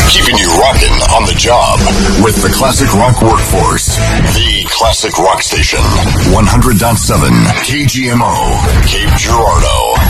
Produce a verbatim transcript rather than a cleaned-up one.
Keeping you rocking on the job with the Classic Rock Workforce. The Classic Rock Station. one hundred point seven K G M O, Cape Girardeau.